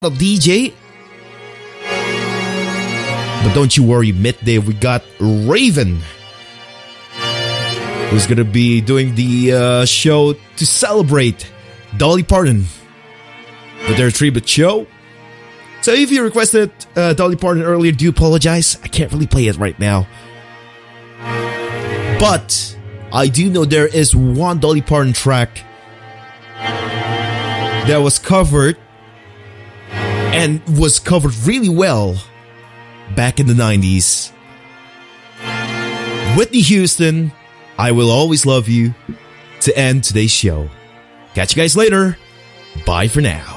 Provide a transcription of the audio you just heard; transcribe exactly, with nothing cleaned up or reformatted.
of D J. But don't you worry, midday, we got Raven, who's gonna be doing the uh, show to celebrate Dolly Parton with their tribute show. So if you requested uh, Dolly Parton earlier, do apologize. I can't really play it right now. But I do know there is one Dolly Parton track that was covered and was covered really well back in the nineties. Whitney Houston, I Will Always Love You, to end today's show. Catch you guys later. Bye for now.